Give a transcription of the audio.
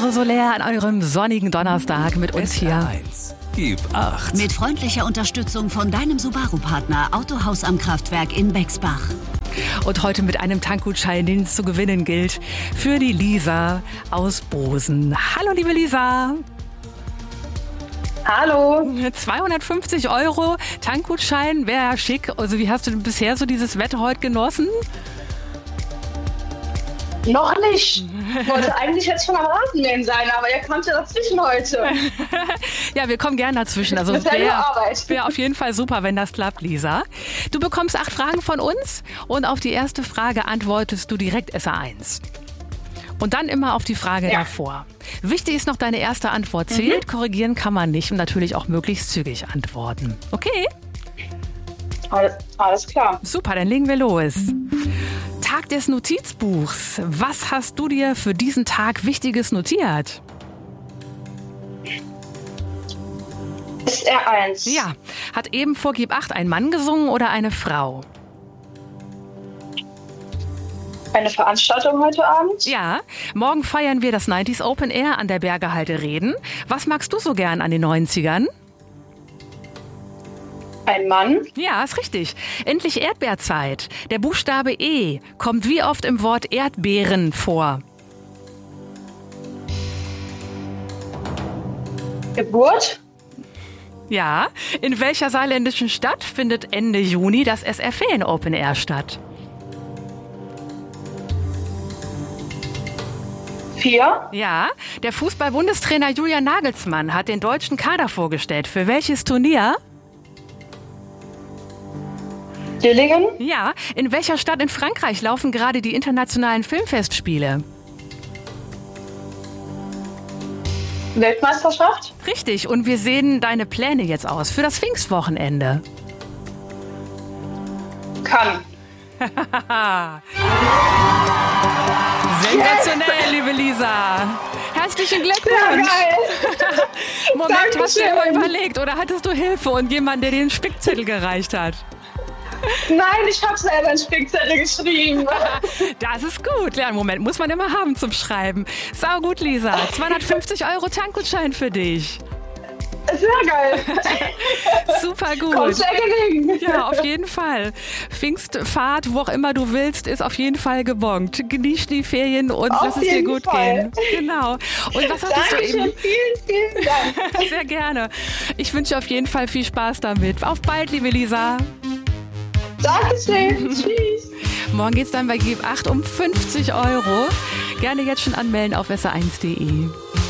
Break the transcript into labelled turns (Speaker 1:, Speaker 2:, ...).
Speaker 1: Eure Soler an eurem sonnigen Donnerstag mit uns hier.
Speaker 2: SR1, Gib 8.
Speaker 3: Mit freundlicher Unterstützung von deinem Subaru-Partner Autohaus am Kraftwerk in Bexbach.
Speaker 1: Und heute mit einem Tankgutschein, den es zu gewinnen gilt, für die Lisa aus Bosen. Hallo, liebe Lisa.
Speaker 4: Hallo.
Speaker 1: 250 € Tankgutschein, wäre schick. Also wie hast du bisher so dieses Wetter heute genossen?
Speaker 4: Noch nicht. Ich wollte eigentlich jetzt schon am Rasenmähen sein, aber ihr kamt ja dazwischen heute.
Speaker 1: Ja, wir kommen gerne dazwischen. Also wäre auf jeden Fall super, wenn das klappt, Lisa. Du bekommst 8 Fragen von uns und auf die erste Frage antwortest du direkt SR1. Und dann immer auf die Frage davor. Wichtig ist noch, deine erste Antwort zählt. Korrigieren kann man nicht und natürlich auch möglichst zügig antworten. Okay?
Speaker 4: Alles klar.
Speaker 1: Super, dann legen wir los. Tag des Notizbuchs. Was hast du dir für diesen Tag Wichtiges notiert?
Speaker 4: SR1.
Speaker 1: Ja. Hat eben vor Gib 8 ein Mann gesungen oder eine Frau?
Speaker 4: Eine Veranstaltung heute Abend?
Speaker 1: Ja. Morgen feiern wir das 90s Open Air an der Bergehalde Reden. Was magst du so gern an den 90ern?
Speaker 4: Ein Mann?
Speaker 1: Ja, ist richtig. Endlich Erdbeerzeit. Der Buchstabe E kommt wie oft im Wort Erdbeeren vor?
Speaker 4: Geburt?
Speaker 1: Ja. In welcher saarländischen Stadt findet Ende Juni das SR Ferien Open Air statt?
Speaker 4: 4?
Speaker 1: Ja. Der Fußball-Bundestrainer Julian Nagelsmann hat den deutschen Kader vorgestellt. Für welches Turnier?
Speaker 4: Dillingen?
Speaker 1: Ja. In welcher Stadt in Frankreich laufen gerade die internationalen Filmfestspiele?
Speaker 4: Weltmeisterschaft?
Speaker 1: Richtig. Und wie sehen deine Pläne jetzt aus für das Pfingstwochenende?
Speaker 4: Kann.
Speaker 1: Sensationell, liebe Lisa. Herzlichen Glückwunsch.
Speaker 4: Ja, geil.
Speaker 1: Moment, hast du dir
Speaker 4: Dankeschön.
Speaker 1: immer überlegt oder hattest du Hilfe und jemand, der dir den Spickzettel gereicht hat?
Speaker 4: Nein, ich habe selber einen Spickzettel geschrieben.
Speaker 1: Das ist gut. Ja, einen Moment muss man immer haben zum Schreiben. Sau gut, Lisa. 250 € Tankgutschein für dich.
Speaker 4: Sehr geil.
Speaker 1: Super gut.
Speaker 4: Kommt sehr gelegen.
Speaker 1: Ja, auf jeden Fall. Pfingstfahrt, wo auch immer du willst, ist auf jeden Fall gebongt. Genieß die Ferien und lass es dir gut gehen. Genau. Und was hattest du eben?
Speaker 4: Dankeschön, vielen Dank.
Speaker 1: Sehr gerne. Ich wünsche auf jeden Fall viel Spaß damit. Auf bald, liebe Lisa.
Speaker 4: Dankeschön. Tschüss.
Speaker 1: Morgen geht's dann bei Gib 8 um 50 €. Gerne jetzt schon anmelden auf sr1.de.